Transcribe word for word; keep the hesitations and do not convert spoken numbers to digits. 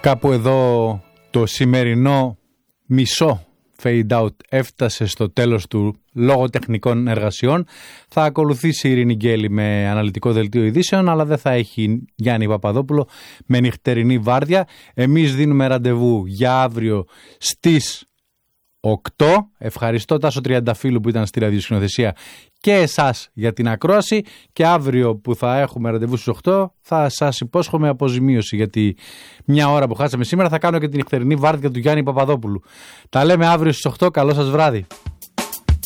Κάπου εδώ το σημερινό μισό fade out έφτασε στο τέλος του λόγω τεχνικών εργασιών. Θα ακολουθήσει η Ειρήνη Γκέλη με αναλυτικό δελτίο ειδήσεων, αλλά δεν θα έχει Γιάννη Παπαδόπουλο με νυχτερινή βάρδια. Εμείς δίνουμε ραντεβού για αύριο στις οκτώ. Ευχαριστώ Τάσο Τριανταφύλου που ήταν στη ραδιοσυνοθεσία και εσάς για την ακρόαση, και αύριο που θα έχουμε ραντεβού στις οκτώ θα σας υπόσχομαι αποζημίωση, γιατί μια ώρα που χάσαμε σήμερα θα κάνω και την νυχτερινή βάρδια του Γιάννη Παπαδόπουλου. Τα λέμε αύριο στις οκτώ. Καλό σας βράδυ.